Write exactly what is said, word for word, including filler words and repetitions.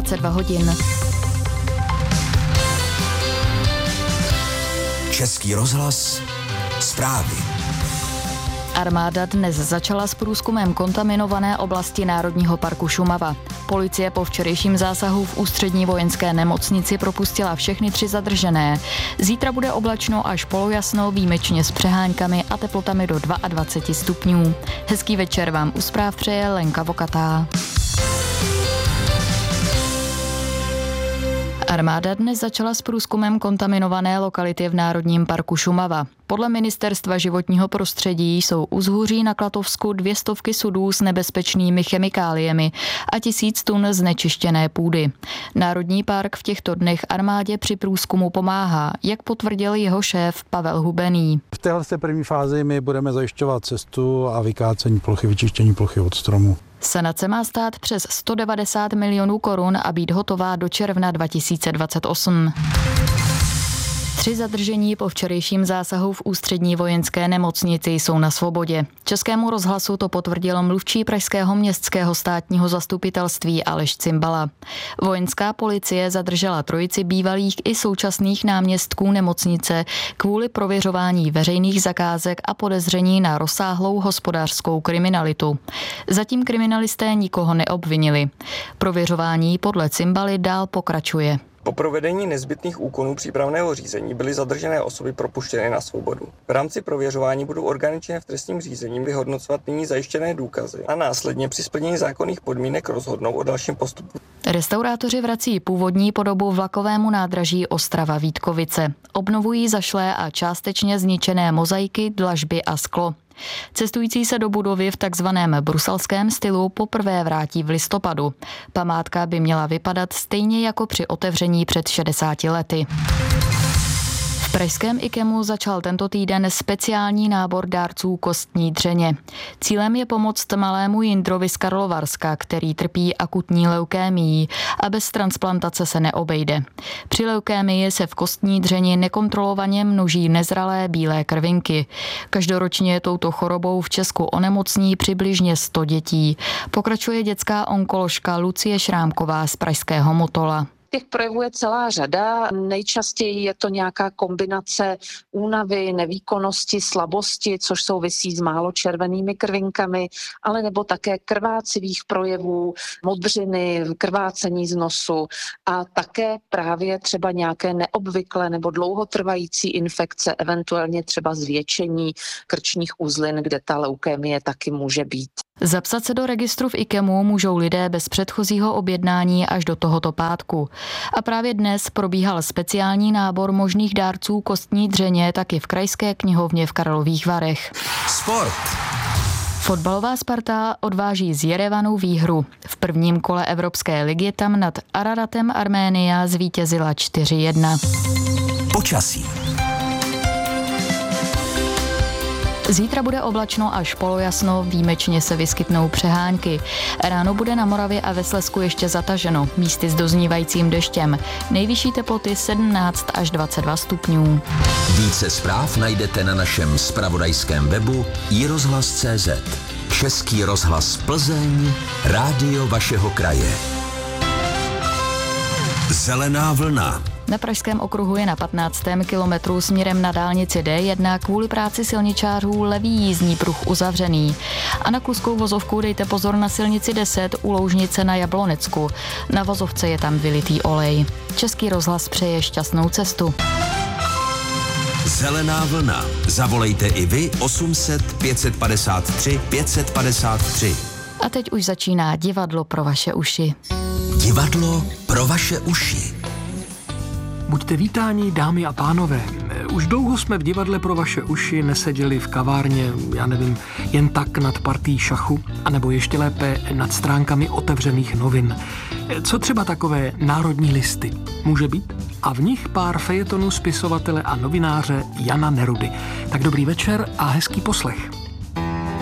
dvacet dva hodin. Český rozhlas, zprávy. Armáda dnes začala s průzkumem kontaminované oblasti Národního parku Šumava. Policie po včerejším zásahu v ústřední vojenské nemocnici propustila všechny tři zadržené. Zítra bude oblačno až polojasno, výjimečně s přeháňkami a teplotami do dvacet dva stupňů. Hezký večer vám u zpráv přeje Lenka Vokatá. Armáda dnes začala s průzkumem kontaminované lokality v Národním parku Šumava. Podle Ministerstva životního prostředí jsou u Zhuří na Klatovsku dvě stovky sudů s nebezpečnými chemikáliemi a tisíc tun znečištěné půdy. Národní park v těchto dnech armádě při průzkumu pomáhá, jak potvrdil jeho šéf Pavel Hubený. V téhle první fázi my budeme zajišťovat cestu a vykácení plochy, vyčištění plochy od stromu. Sanace má stát přes sto devadesát milionů korun a být hotová do června dva tisíce dvacet osm. Tři zadržení po včerejším zásahu v ústřední vojenské nemocnici jsou na svobodě. Českému rozhlasu to potvrdil mluvčí pražského městského státního zastupitelství Aleš Cimbala. Vojenská policie zadržela trojici bývalých i současných náměstků nemocnice kvůli prověřování veřejných zakázek a podezření na rozsáhlou hospodářskou kriminalitu. Zatím kriminalisté nikoho neobvinili. Prověřování podle Cimbaly dál pokračuje. Po provedení nezbytných úkonů přípravného řízení byly zadržené osoby propuštěny na svobodu. V rámci prověřování budou orgány činné v trestním řízení vyhodnocovat nyní zajištěné důkazy a následně při splnění zákonných podmínek rozhodnou o dalším postupu. Restaurátoři vrací původní podobu vlakovému nádraží Ostrava-Vítkovice. Obnovují zašlé a částečně zničené mozaiky, dlažby a sklo. Cestující se do budovy v takzvaném bruselském stylu poprvé vrátí v listopadu. Památka by měla vypadat stejně jako při otevření před šedesáti lety. V pražském IKEMu začal tento týden speciální nábor dárců kostní dřeně. Cílem je pomoct malému Jindrovi z Karlovarska, který trpí akutní leukémií a bez transplantace se neobejde. Při leukémii se v kostní dřeni nekontrolovaně množí nezralé bílé krvinky. Každoročně touto chorobou v Česku onemocní přibližně sto dětí. Pokračuje dětská onkoložka Lucie Šrámková z pražského Motola. Těch projevů je celá řada. Nejčastěji je to nějaká kombinace únavy, nevýkonnosti, slabosti, což souvisí s málo červenými krvinkami, ale nebo také krvácivých projevů, modřiny, krvácení z nosu a také právě třeba nějaké neobvyklé nebo dlouhotrvající infekce, eventuálně třeba zvětšení krčních uzlin, kde ta leukémie taky může být. Zapsat se do registru v IKEMu můžou lidé bez předchozího objednání až do tohoto pátku. A právě dnes probíhal speciální nábor možných dárců kostní dřeně taky v krajské knihovně v Karlových Varech. Sport. Fotbalová Sparta odváží z Jerevanu výhru. V prvním kole Evropské ligy tam nad Araratem Arménia zvítězila čtyři jedna. Počasí. Zítra bude oblačno až polojasno, výjimečně se vyskytnou přehánky. Ráno bude na Moravě a ve Slezsku ještě zataženo, místy s doznívajícím deštěm. Nejvyšší teploty sedmnáct až dvacet dva stupňů. Více zpráv najdete na našem zpravodajském webu i rozhlas tečka cé zet. Český rozhlas Plzeň, rádio vašeho kraje. Zelená vlna. Na Pražském okruhu je na patnáctém kilometru směrem na dálnici dé jedna kvůli práci silničářů levý jízdní pruh uzavřený. A na Kluskou vozovku dejte pozor na silnici deset u Loužnice na Jablonecku. Na vozovce je tam vylitý olej. Český rozhlas přeje šťastnou cestu. Zelená vlna. Zavolejte i vy osm set pět padesát tři pět padesát tři. A teď už začíná divadlo pro vaše uši. Divadlo pro vaše uši. Buďte vítáni, dámy a pánové. Už dlouho jsme v divadle pro vaše uši neseděli v kavárně, já nevím, jen tak nad partí šachu, anebo ještě lépe nad stránkami otevřených novin. Co třeba takové národní listy? Může být? A v nich pár fejetonů spisovatele a novináře Jana Nerudy. Tak dobrý večer a hezký poslech.